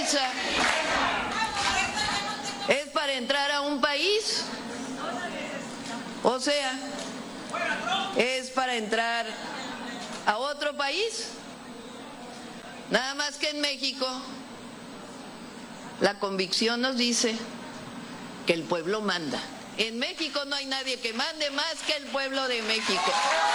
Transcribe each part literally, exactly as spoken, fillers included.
visa es para entrar a un país, o sea, es para entrar a otro país. Nada más que en México la convicción nos dice que el pueblo manda. En México no hay nadie que mande más que el pueblo de México.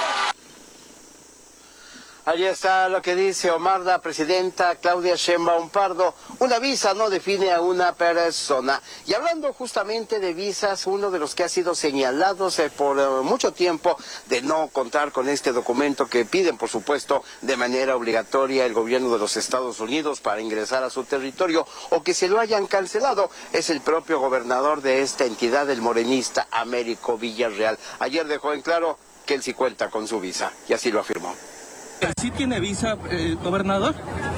Allí está lo que dice Omar, la presidenta Claudia Sheinbaum Pardo. Una visa no define a una persona. Y hablando justamente de visas, uno de los que ha sido señalados eh, por eh, mucho tiempo de no contar con este documento que piden, por supuesto, de manera obligatoria el gobierno de los Estados Unidos para ingresar a su territorio o que se lo hayan cancelado, es el propio gobernador de esta entidad, el morenista Américo Villarreal. Ayer dejó en claro que él sí cuenta con su visa y así lo afirmó. ¿Sí tiene visa, eh, gobernador?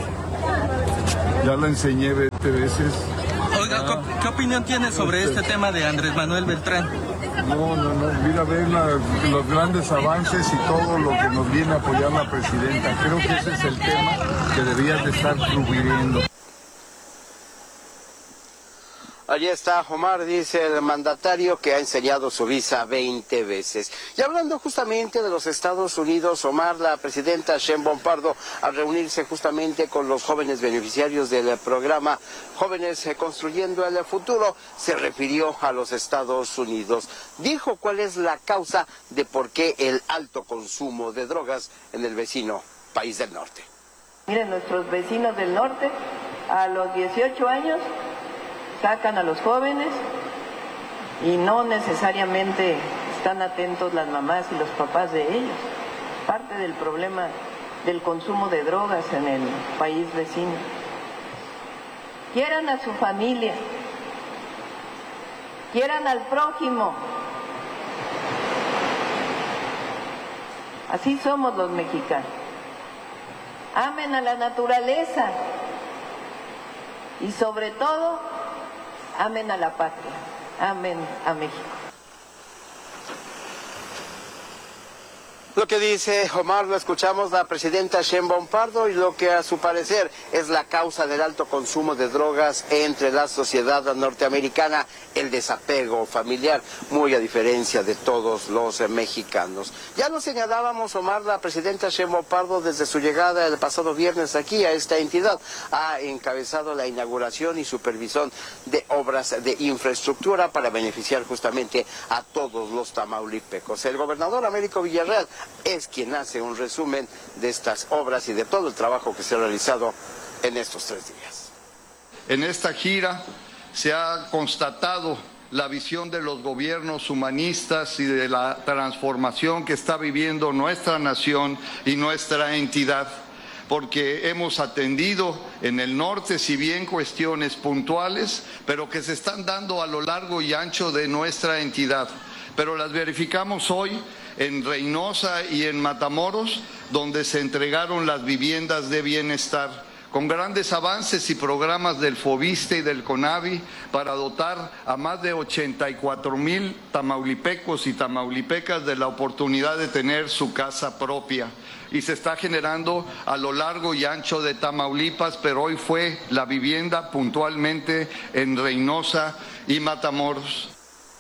Ya la enseñé veinte veces. Oiga, ah, ¿qué opinión tiene sobre este tema de Andrés Manuel Beltrán? No, no, no, mira, ver la, los grandes avances y todo lo que nos viene a apoyar la presidenta. Creo que ese es el tema que deberías de estar cubriendo. Allí está Omar, dice el mandatario, que ha enseñado su visa veinte veces. Y hablando justamente de los Estados Unidos, Omar, la presidenta Sheinbaum Pardo, al reunirse justamente con los jóvenes beneficiarios del programa Jóvenes Construyendo el Futuro, se refirió a los Estados Unidos. Dijo cuál es la causa de por qué el alto consumo de drogas en el vecino país del norte. Miren, nuestros vecinos del norte, a los dieciocho años, sacan a los jóvenes y no necesariamente están atentos las mamás y los papás de ellos. Parte del problema del consumo de drogas en el país vecino. Quieran a su familia, quieran al prójimo. Así somos los mexicanos. Amen a la naturaleza y sobre todo amen a la patria, amen a México. Lo que dice Omar, lo escuchamos, la presidenta Sheinbaum Pardo, y lo que a su parecer es la causa del alto consumo de drogas entre la sociedad norteamericana, el desapego familiar, muy a diferencia de todos los eh, mexicanos. Ya lo señalábamos, Omar, la presidenta Sheinbaum Pardo desde su llegada el pasado viernes aquí a esta entidad ha encabezado la inauguración y supervisión de obras de infraestructura para beneficiar justamente a todos los tamaulipecos. El gobernador Américo Villarreal es quien hace un resumen de estas obras y de todo el trabajo que se ha realizado en estos tres días. En esta gira se ha constatado la visión de los gobiernos humanistas y de la transformación que está viviendo nuestra nación y nuestra entidad, porque hemos atendido en el norte, si bien cuestiones puntuales, pero que se están dando a lo largo y ancho de nuestra entidad. Pero las verificamos hoy en Reynosa y en Matamoros, donde se entregaron las viviendas de bienestar, con grandes avances y programas del FOBISTE y del CONAVI para dotar a más de ochenta y cuatro mil tamaulipecos y tamaulipecas de la oportunidad de tener su casa propia. Y se está generando a lo largo y ancho de Tamaulipas, pero hoy fue la vivienda puntualmente en Reynosa y Matamoros.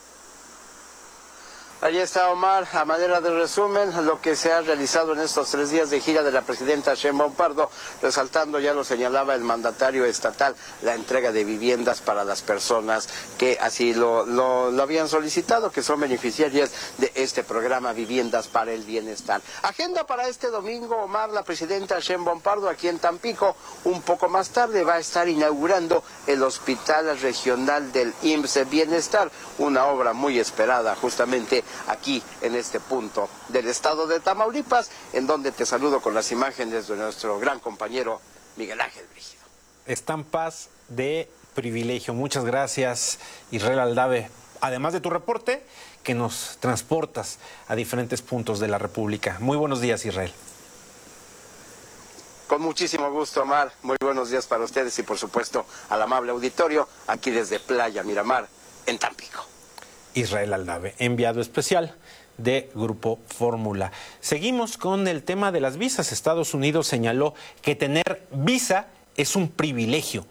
Allí está Omar, a manera de resumen, lo que se ha realizado en estos tres días de gira de la presidenta Sheinbaum Pardo, resaltando, ya lo señalaba el mandatario estatal, la entrega de viviendas para las personas que así lo, lo, lo habían solicitado, que son beneficiarias de este programa Viviendas para el Bienestar. Agenda para este domingo, Omar, la presidenta Sheinbaum Pardo, aquí en Tampico, un poco más tarde va a estar inaugurando el Hospital Regional del I M S S Bienestar, una obra muy esperada justamente aquí en este punto del estado de Tamaulipas, en donde te saludo con las imágenes de nuestro gran compañero Miguel Ángel Brígido. Estampas de privilegio. Muchas gracias, Israel Aldave. Además de tu reporte, que nos transportas a diferentes puntos de la República. Muy buenos días, Israel. Con muchísimo gusto, Omar. Muy buenos días para ustedes y, por supuesto, al amable auditorio, aquí desde Playa Miramar, en Tampico. Israel Aldave, enviado especial de Grupo Fórmula. Seguimos con el tema de las visas. Estados Unidos señaló que tener visa es un privilegio,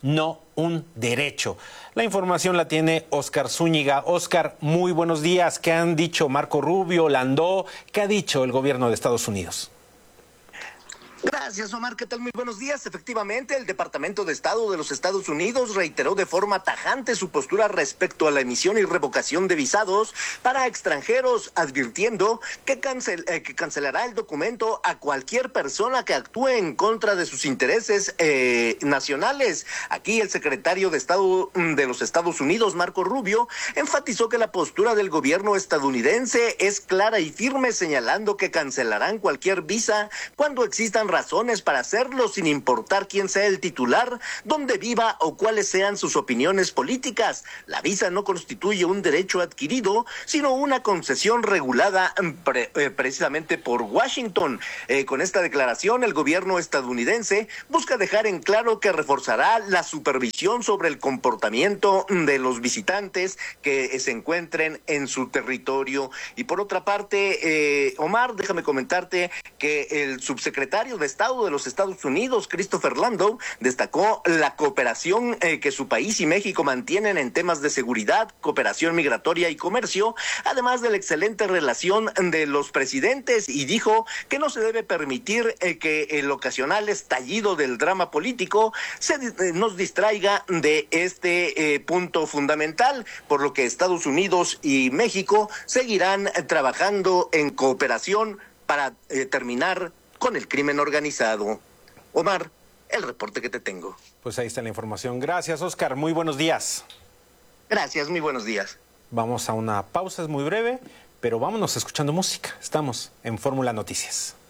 no un derecho. La información la tiene Óscar Zúñiga. Óscar, muy buenos días. ¿Qué han dicho Marco Rubio, Landó? ¿Qué ha dicho el gobierno de Estados Unidos? Gracias, Omar. ¿Qué tal? Muy buenos días. Efectivamente, el Departamento de Estado de los Estados Unidos reiteró de forma tajante su postura respecto a la emisión y revocación de visados para extranjeros, advirtiendo que, cancel, eh, que cancelará el documento a cualquier persona que actúe en contra de sus intereses eh, nacionales. Aquí el secretario de Estado de los Estados Unidos, Marco Rubio, enfatizó que la postura del gobierno estadounidense es clara y firme, señalando que cancelarán cualquier visa cuando existan razones para hacerlo, sin importar quién sea el titular, dónde viva o cuáles sean sus opiniones políticas. La visa no constituye un derecho adquirido, sino una concesión regulada pre, eh, precisamente por Washington. Eh, con esta declaración, el gobierno estadounidense busca dejar en claro que reforzará la supervisión sobre el comportamiento de los visitantes que se encuentren en su territorio. Y por otra parte, eh, Omar, déjame comentarte que el subsecretario de Estado de los Estados Unidos, Christopher Landau, destacó la cooperación eh, que su país y México mantienen en temas de seguridad, cooperación migratoria y comercio, además de la excelente relación de los presidentes, y dijo que no se debe permitir eh, que el ocasional estallido del drama político se eh, nos distraiga de este eh, punto fundamental, por lo que Estados Unidos y México seguirán eh, trabajando en cooperación para eh, terminar con el crimen organizado. Omar, el reporte que te tengo. Pues ahí está la información. Gracias, Óscar. Muy buenos días. Gracias, muy buenos días. Vamos a una pausa, es muy breve, pero vámonos escuchando música. Estamos en Fórmula Noticias.